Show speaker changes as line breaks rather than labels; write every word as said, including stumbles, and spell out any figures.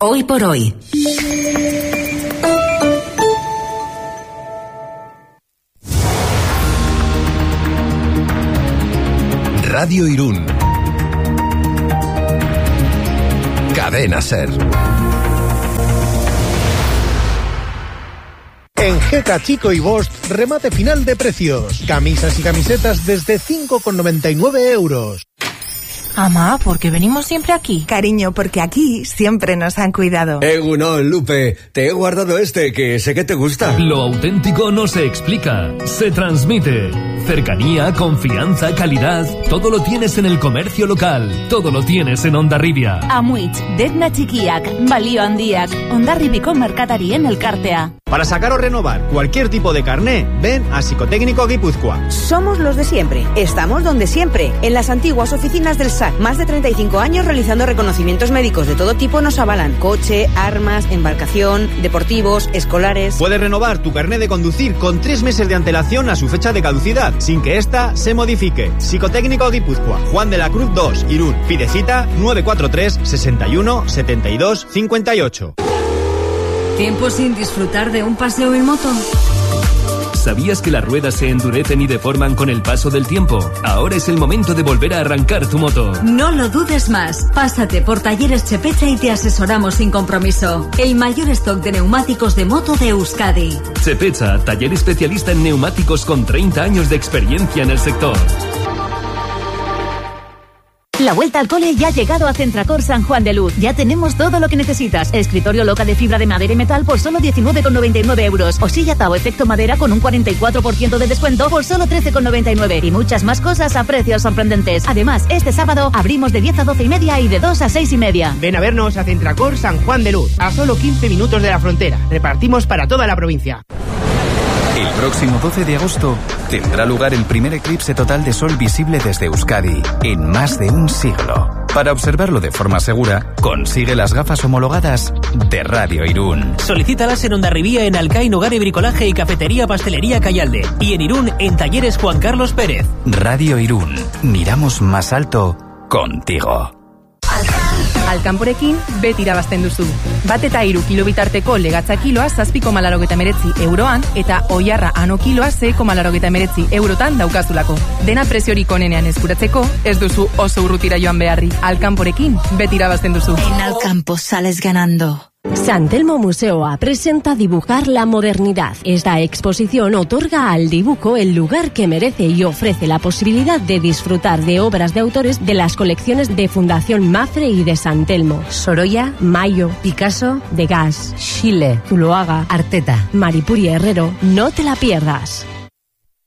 Hoy por hoy.
Radio Irún. Cadena SER.
En Geka Chico y Bosch, remate final de precios. Camisas y camisetas desde cinco con noventa y nueve euros.
Amá, ¿por qué venimos siempre aquí?
Cariño, porque aquí siempre nos han cuidado.
Egunon, Lupe, te he guardado este, que sé que te gusta.
Lo auténtico no se explica, se transmite. Cercanía, confianza, calidad, todo lo tienes en el comercio local, todo lo tienes en Hondarribia.
Amuitz, Degna Txikiak, Balio Handiak, Hondarribiko merkatarien elkartea.
Para sacar o renovar cualquier tipo de carné, ven a Psicotécnico Guipúzcoa.
Somos los de siempre, estamos donde siempre, en las antiguas oficinas del S A C. Más de treinta y cinco años realizando reconocimientos médicos de todo tipo nos avalan. Coche, armas, embarcación, deportivos, escolares.
Puedes renovar tu carné de conducir con tres meses de antelación a su fecha de caducidad, sin que ésta se modifique. Psicotécnico Guipúzcoa, Juan de la Cruz dos, Irún. Pide cita nueve cuatro tres, sesenta y uno, setenta y dos, cincuenta y ocho.
¿Tiempo sin disfrutar de un paseo en moto?
¿Sabías que las ruedas se endurecen y deforman con el paso del tiempo? Ahora es el momento de volver a arrancar tu moto.
No lo dudes más. Pásate por Talleres Chepecha y te asesoramos sin compromiso. El mayor stock de neumáticos de moto de Euskadi.
Chepecha, taller especialista en neumáticos con treinta años de experiencia en el sector.
La vuelta al cole ya ha llegado a Centracor San Juan de Luz. Ya tenemos todo lo que necesitas. Escritorio loca de fibra de madera y metal por solo diecinueve con noventa y nueve euros. O silla Tao efecto madera con un cuarenta y cuatro por ciento de descuento por solo trece con noventa y nueve. Y muchas más cosas a precios sorprendentes. Además, este sábado abrimos de diez a doce y media y de dos a seis y media.
Ven a vernos a Centracor San Juan de Luz, a solo quince minutos de la frontera. Repartimos para toda la provincia.
El próximo doce de agosto tendrá lugar el primer eclipse total de sol visible desde Euskadi en más de un siglo. Para observarlo de forma segura, consigue las gafas homologadas de Radio Irún.
Solicítalas en Hondarribía, en Alcaín, Hogar y Bricolaje y Cafetería Pastelería Callalde. Y en Irún, en Talleres Juan Carlos Pérez.
Radio Irún. Miramos más alto contigo.
Alkanporekin beti irabazten duzu. Bat eta hiru kilo bitarteko legatza kiloa zazpi koma laurogeita hemeretzi euroan eta oiarra ano kiloa sei koma laurogeita hemeretzi eurotan daukazulako. Dena preziorik onenean eskuratzeko, ez duzu oso urrutira joan beharri. Alkanporekin beti irabazten duzu.
En Alcampo sales ganando.
San Telmo Museoa presenta Dibujar la modernidad. Esta exposición otorga al dibujo el lugar que merece y ofrece la posibilidad de disfrutar de obras de autores de las colecciones de Fundación Mafre y de San Telmo. Sorolla, Mayo, Picasso, Degas, Schiele, Zuloaga, Arteta, Maripuri Herrero. No te la pierdas.